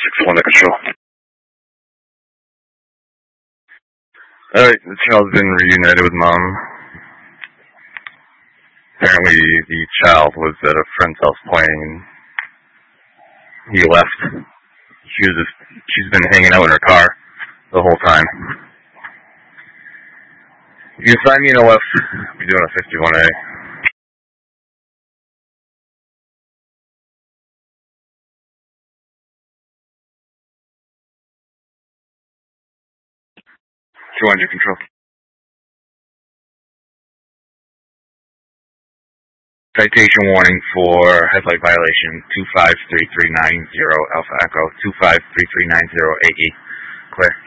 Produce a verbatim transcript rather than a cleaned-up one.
six one to control. Alright, the child's been reunited with mom. Apparently the child was at a friend's house playing. He left. She was just, she's been hanging out in her car the whole time. You can sign me in O F. I'll be doing a fifty-one A. two hundred control. Citation warning for headlight violation two five three three nine zero Alpha Echo two five three three nine zero A E. Clear.